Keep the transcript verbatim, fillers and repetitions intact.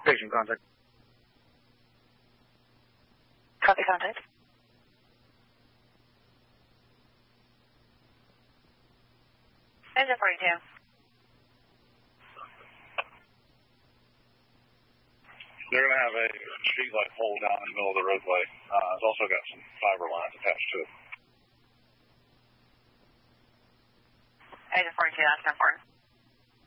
Patient contact. Copy contact. Engine forty-two. They're going to have a street light pole down in the middle of the roadway. Uh, it's also got some fiber lines attached to it. Engine forty-two, that's ten four.